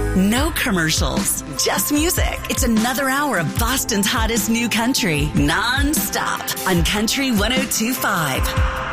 No commercials, just music. It's another hour of Boston's hottest new country, non-stop on Country 102.5.